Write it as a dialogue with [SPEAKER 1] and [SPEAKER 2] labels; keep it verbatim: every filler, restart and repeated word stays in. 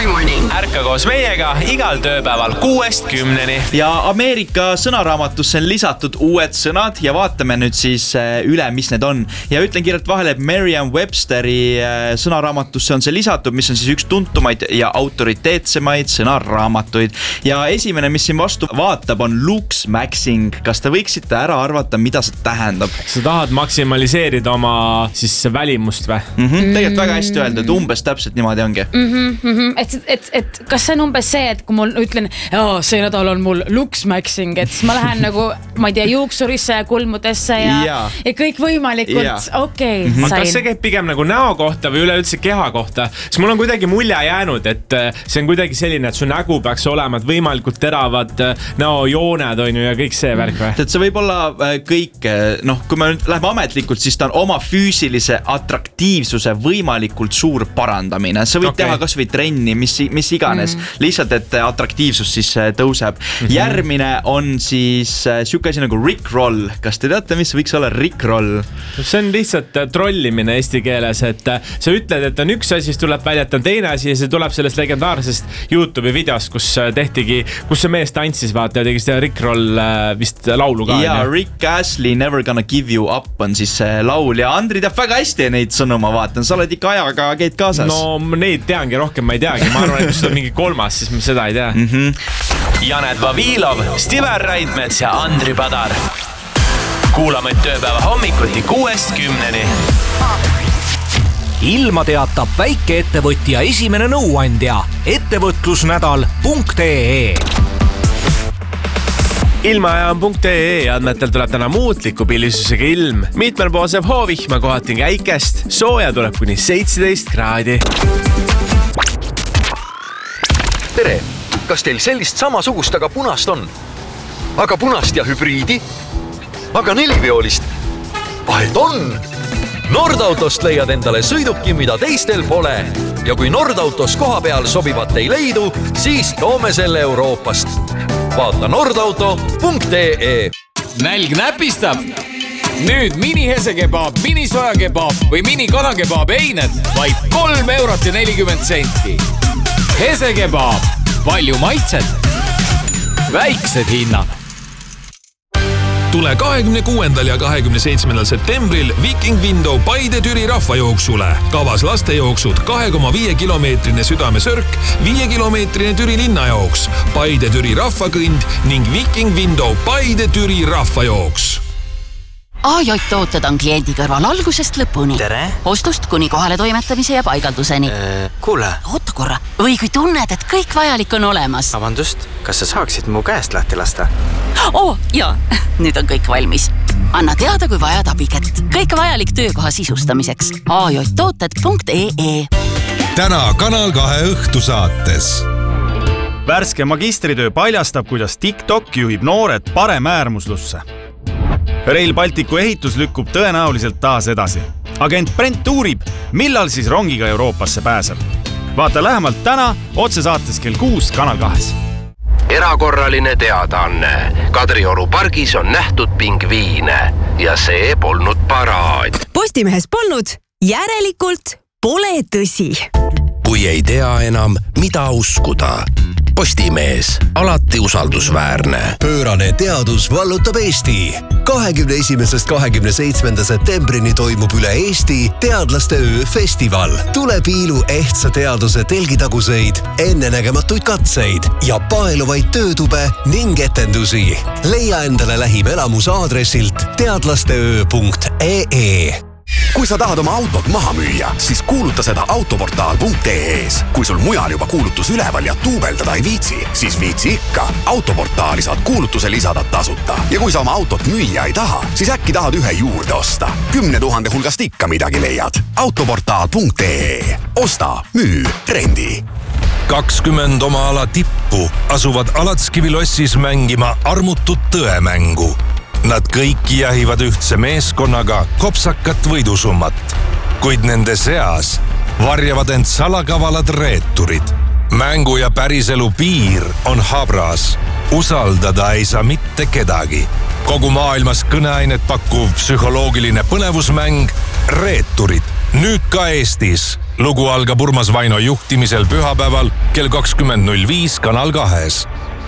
[SPEAKER 1] every morning.
[SPEAKER 2] Ärka koos meiega igal tööpäeval kuuest kümneni.
[SPEAKER 3] Ja Ameerika sõnaraamatusse on lisatud uued sõnad ja vaatame nüüd siis üle, mis need on. Ja ütlen kiirelt vahele, et Merriam-Websteri sõnaraamatusse on see lisatud, mis on siis üks tuntumaid ja autoriteetsemaid sõnaraamatuid. Ja esimene, mis siin vastu vaatab, on looks maxing. Kas te võiksite ära arvata, mida see tähendab?
[SPEAKER 4] Sa tahad maksimaliseerida oma siis välimust või?
[SPEAKER 3] Mm-hmm. Tegelikult väga hästi öelda, et umbes täpselt niimoodi ongi.
[SPEAKER 5] Mm-hmm, mm-hmm. Et, et, et kas see on umbes see, et kui mul ütlen, jaa, see nädal on mul looks maxing, et siis ma lähen nagu, ma ei tea, juuksurisse ja kulmudesse ja, ja. ja kõik võimalikult, okei, okay,
[SPEAKER 4] sain. Kas see käib pigem nagu näo kohta või üleüldse keha kohta? Siis mul on kuidagi mulje jäänud, et see on kuidagi selline, et su nägu peaks olema, et võimalikult teravad näojooned on ju ja kõik see värk või?
[SPEAKER 3] Et see võib olla kõik, noh, kui me nüüd läheme ametlikult, siis ta on oma füüsilise atraktiivsuse võimalikult suur parandamine. Sa võid okay. teha kas või trenni, mis, mis iganes. Mm. Lihtsalt, et atraktiivsus siis tõuseb. Mm-hmm. Järgmine on siis siuke asi nagu Rickroll. Kas te teate, mis võiks olla Rickroll?
[SPEAKER 4] See on lihtsalt trollimine eesti keeles, et sa ütled, et on üks asi, siis tuleb välja, et on teine asi ja see tuleb sellest legendaarsest YouTube'i videost, kus tehtigi, kus see mees tantsis, vaata, ja tegi seda Rickroll vist laulu ka.
[SPEAKER 3] Ja Rick Astley Never Gonna Give You Up on siis laul ja Andri teab väga hästi neid sõnu, ma vaatan. Sa oled ikka ajaga käid kaasas.
[SPEAKER 4] No neid teangi rohkem, ma ei teagi. Ma arvan, et kui seda on mingi kolmas, siis ma seda ei tea.
[SPEAKER 2] Mm-hmm. Janet Vavilov, Stivar Raidmets ja Andri Padar. Kuulame tööpäeva hommikuti kuuest kümneni.
[SPEAKER 6] Ilma teatab väikeettevõtja esimene nõuandja ettevõtlusnädal punkt ee.
[SPEAKER 2] Ilmaja on punkt ee andmetel tuleb täna muutliku pillisusega ilm. Mitmel poosev hoovihma kohati käikest. Sooja tuleb kuni seitseteist kraadi.
[SPEAKER 7] Tere, kas teil sellist samasugust, aga punast on? Aga punast ja hübriidi? Aga neliveolist? Vahet on! Nordautost leiad endale sõiduki, mida teistel pole. Ja kui Nordautos koha peal sobivat ei leidu, siis toome selle Euroopast. Vaata nordauto punkt ee.
[SPEAKER 8] Nälg näpistab. Nüüd mini hesekebab, mini sojakebab või mini kanakebab eined vaid kolm eurot ja nelikümmend senti. Hesekebab, palju maitset, väiksed hinnad.
[SPEAKER 9] Tule kahekümne kuuendal ja kahekümne seitsmendal septembril Viking Window Paide Türi rahvajooksule. Kavas lastejooksud kahe koma viie kilomeetrine südamesörk, viie kilomeetrine Türi linnajooks, Paide Türi rahvakõnd ning Viking Window Paide Türi rahvajooks.
[SPEAKER 10] A J tooted on kliendi kõrval algusest lõpuni.
[SPEAKER 11] Tere.
[SPEAKER 10] Ostust kuni kohale toimetamise ja paigalduseni.
[SPEAKER 11] Äh, kuule.
[SPEAKER 10] Oota korra. Või kui tunned, et kõik vajalik on olemas.
[SPEAKER 11] Vabandust, kas sa saaksid mu käest lahti lasta?
[SPEAKER 10] Oo, jaa. Nüüd on kõik valmis. Anna teada, kui vajad abikett. Kõik vajalik töökoha sisustamiseks. A J tooted punkt ee.
[SPEAKER 9] Täna Kanal kahe õhtusaates.
[SPEAKER 12] Värske magistritöö paljastab, kuidas TikTok juhib noored paremäärmuslusse. Rail Balticu ehitus lükkub tõenäoliselt taas edasi. Agent Brent uurib, millal siis rongiga Euroopasse pääseb. Vaata lähemalt täna otsesaates kell kuus Kanal kahes.
[SPEAKER 13] Erakorraline teadaanne. Kadrioru pargis on nähtud pingviine ja see polnud paraad.
[SPEAKER 14] Postimehes polnud, järelikult pole tõsi.
[SPEAKER 13] Kui ei tea enam, mida uskuda. Postimees, alati usaldusväärne.
[SPEAKER 15] Pöörane teadus vallutab Eesti. kahekümne esimesest kahekümne seitsmenda septembrini toimub üle Eesti Teadlaste öö festival. Tule piilu ehtsa teaduse telgitaguseid, ennenägematuid katseid ja paeluvaid töötube ning etendusi. Leia endale lähim elamus aadressilt teadlasteöö punkt ee.
[SPEAKER 16] Kui sa tahad oma autot maha müüa, siis kuuluta seda autoportaal punkt ee-s. Kui sul mujal juba kuulutus üleval ja tuubeldada ei viitsi, siis viitsi ikka. Autoportaali saad kuulutuse lisada tasuta. Ja kui sa oma autot müüa ei taha, siis äkki tahad ühe juurde osta. Kümne tuhande hulgast ikka midagi leiad. autoportaal punkt ee. Osta, müü, trendi.
[SPEAKER 9] kakskümmend oma ala tippu asuvad Alatskivilossis mängima armutut tõemängu. Nad kõik jahivad ühtse meeskonnaga kopsakat võidusummat, kuid nende seas varjavad end salakavalad reeturid. Mängu ja päriselu piir on habras. Usaldada ei saa mitte kedagi. Kogu maailmas kõneainet pakkuv psühholoogiline põnevusmäng Reeturid nüüd ka Eestis. lugu algab Urmas Vaino juhtimisel pühapäeval kell kakskümmend null viis Kanal kahes.